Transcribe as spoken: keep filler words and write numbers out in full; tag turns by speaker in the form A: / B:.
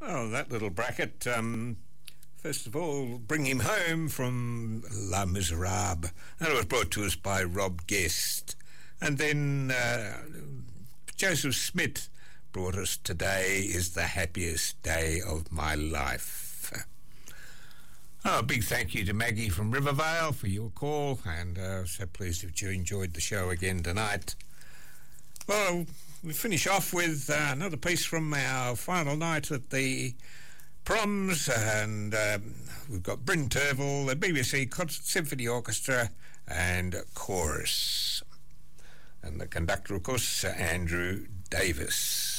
A: Oh, that little bracket. Um, first of all, Bring Him Home from Les Miserables. That was brought to us by Rob Guest. And then uh, Joseph Smith brought us Today is the Happiest Day of My Life. Oh, a big thank you to Maggie from Rivervale for your call, and uh, so pleased that you enjoyed the show again tonight. Well, we finish off with uh, another piece from our final night at the Proms, and um, we've got Bryn Tervel, the B B C Concert Symphony Orchestra, and chorus. And the conductor, of course, Sir Andrew Davis.